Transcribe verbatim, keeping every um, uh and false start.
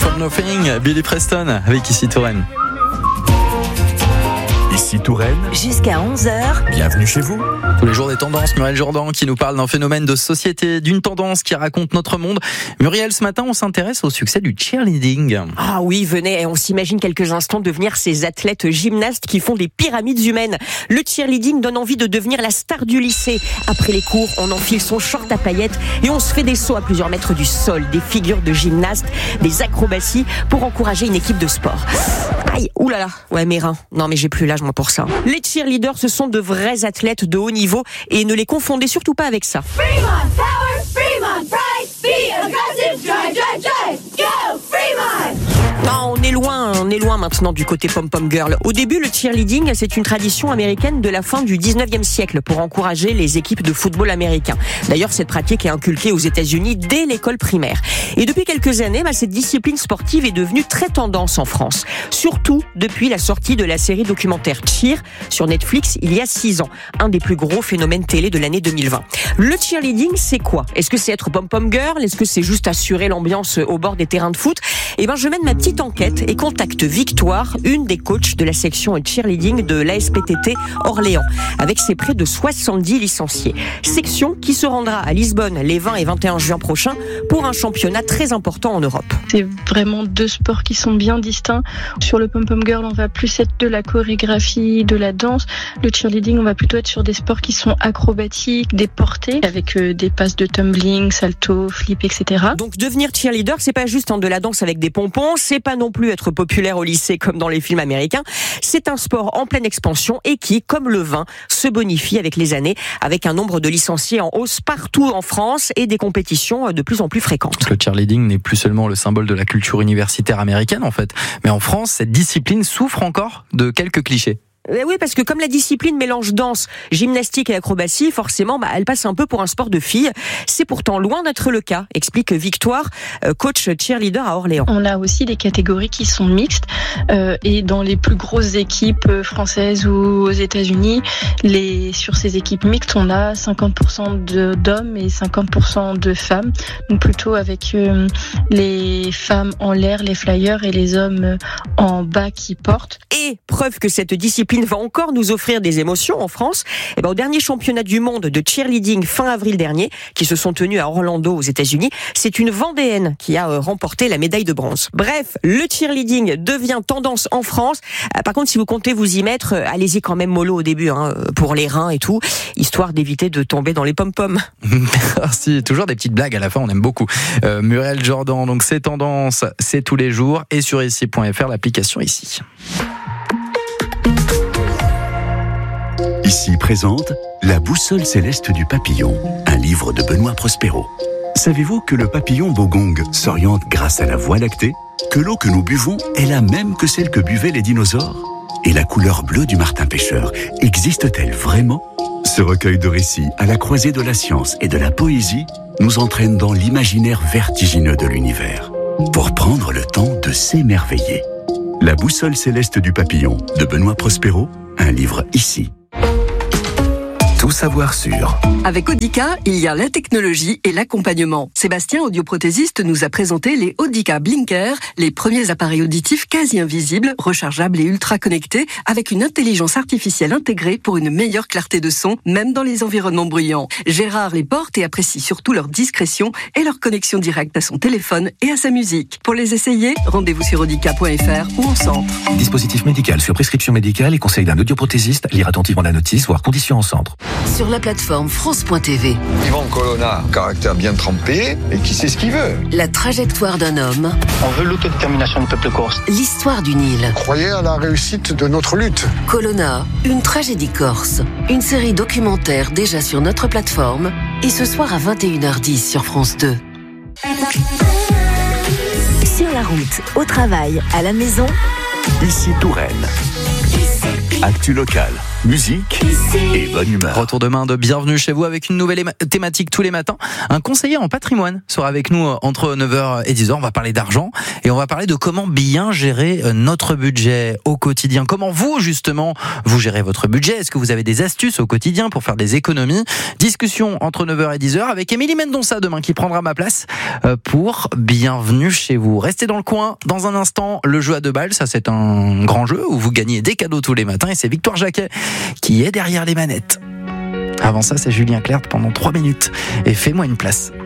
From Nothing, Billy Preston avec Ici Touraine. Ici Touraine. Jusqu'à onze heures. Bienvenue chez vous. Tous les jours des tendances, Muriel Jourdan qui nous parle d'un phénomène de société, d'une tendance qui raconte notre monde. Muriel, ce matin, on s'intéresse au succès du cheerleading. Ah oui, venez, on s'imagine quelques instants devenir ces athlètes gymnastes qui font des pyramides humaines. Le cheerleading donne envie de devenir la star du lycée. Après les cours, on enfile son short à paillettes et on se fait des sauts à plusieurs mètres du sol, des figures de gymnastes, des acrobaties pour encourager une équipe de sport. Aïe, oulala, ouais mes reins. Non mais j'ai plus l'âge moi pour ça. Les cheerleaders, ce sont de vrais athlètes de haut niveau et ne les confondez surtout pas avec ça. Fremont, power, Fremont, pride, be aggressive, drive, drive, drive, go, Fremont! Non, on est loin, on est loin maintenant du côté pom-pom girl. Au début, le cheerleading, c'est une tradition américaine de la fin du dix-neuvième siècle pour encourager les équipes de football américain. D'ailleurs, cette pratique est inculquée aux États-Unis dès l'école primaire. Et depuis quelques années, bah, cette discipline sportive est devenue très tendance en France. Surtout depuis la sortie de la série documentaire Cheer sur Netflix il y a six ans. Un des plus gros phénomènes télé de l'année deux mille vingt. Le cheerleading, c'est quoi? Est-ce que c'est être pom-pom girl? Est-ce que c'est juste assurer l'ambiance au bord des terrains de foot? Eh ben, je mène ma petite enquête et contacte Victoire, une des coachs de la section cheerleading de l'A S P T T Orléans, avec ses près de soixante-dix licenciés. Section qui se rendra à Lisbonne les vingt et vingt et un juin prochains pour un championnat très important en Europe. C'est vraiment deux sports qui sont bien distincts. Sur le pom-pom girl, on va plus être de la chorégraphie, de la danse. Le cheerleading, on va plutôt être sur des sports qui sont acrobatiques, des portées, avec euh, des passes de tumbling, salto, flip, et cetera. Donc devenir cheerleader, c'est pas juste de la danse avec des pompons, c'est pas non plus être populaire au lycée comme dans les films américains. C'est un sport en pleine expansion et qui, comme le vin, se bonifie avec les années, avec un nombre de licenciés en hausse partout en France et des compétitions de plus en plus fréquentes. Le cheerleading n'est plus seulement le symbole de la culture universitaire américaine en fait, mais en France, cette discipline souffre encore de quelques clichés. Oui, parce que comme la discipline mélange danse, gymnastique et acrobatie, forcément, bah, elle passe un peu pour un sport de filles. C'est pourtant loin d'être le cas, explique Victoire, coach cheerleader à Orléans. On a aussi des catégories qui sont mixtes euh, et dans les plus grosses équipes françaises ou aux États-Unis, les, sur ces équipes mixtes, on a cinquante pour cent de, d'hommes et cinquante pour cent de femmes. Donc plutôt avec euh, les femmes en l'air, les flyers, et les hommes en bas qui portent. Et preuve que cette discipline va encore nous offrir des émotions en France. Et ben, au dernier championnat du monde de cheerleading fin avril dernier, qui se sont tenus à Orlando aux États-Unis, c'est une Vendéenne qui a remporté la médaille de bronze. Bref, le cheerleading devient tendance en France. Par contre, si vous comptez vous y mettre, allez-y quand même mollo au début, hein, pour les reins et tout, histoire d'éviter de tomber dans les pom-poms. Merci, toujours des petites blagues à la fin, on aime beaucoup. Euh, Muriel Jourdan, donc c'est tendance, c'est tous les jours, et sur ici point f r, l'application Ici. Ici présente La boussole céleste du papillon, un livre de Benoît Prospero. Savez-vous que le papillon bogong s'oriente grâce à la Voie lactée? Que l'eau que nous buvons est la même que celle que buvaient les dinosaures? Et la couleur bleue du martin pêcheur existe-t-elle vraiment? Ce recueil de récits à la croisée de la science et de la poésie nous entraîne dans l'imaginaire vertigineux de l'univers, pour prendre le temps de s'émerveiller. La boussole céleste du papillon de Benoît Prospero, un livre Ici. Tout savoir sur. Avec Audica, il y a la technologie et l'accompagnement. Sébastien, audioprothésiste, nous a présenté les Audica Blinker, les premiers appareils auditifs quasi invisibles, rechargeables et ultra connectés, avec une intelligence artificielle intégrée pour une meilleure clarté de son, même dans les environnements bruyants. Gérard les porte et apprécie surtout leur discrétion et leur connexion directe à son téléphone et à sa musique. Pour les essayer, rendez-vous sur audica point f r ou en centre. Dispositif médical sur prescription médicale et conseil d'un audioprothésiste. Lire attentivement la notice, voire conditions en centre. Sur la plateforme France point t v. Yvan Colonna, caractère bien trempé et qui sait ce qu'il veut. La trajectoire d'un homme. On veut l'autodétermination du peuple corse. L'histoire du Nil. Croyez à la réussite de notre lutte. Colonna, une tragédie corse. Une série documentaire déjà sur notre plateforme et ce soir à vingt et une heures dix sur France deux. Sur la route, au travail, à la maison. Ici Touraine. Actu locale. musique et bonne humeur. Retour demain de Bienvenue chez vous avec une nouvelle thématique tous les matins. Un conseiller en patrimoine sera avec nous entre neuf heures et dix heures. On va parler d'argent et on va parler de comment bien gérer notre budget au quotidien. Comment vous, justement, vous gérez votre budget? Est-ce que vous avez des astuces au quotidien pour faire des économies? Discussion entre neuf heures et dix heures avec Émilie Mendonça demain qui prendra ma place pour Bienvenue chez vous. Restez dans le coin. Dans un instant, le jeu à deux balles. Ça, c'est un grand jeu où vous gagnez des cadeaux tous les matins et c'est Victoire Jacquet qui est derrière les manettes. Avant ça, c'est Julien Clerc pendant trois minutes. Et fais-moi une place.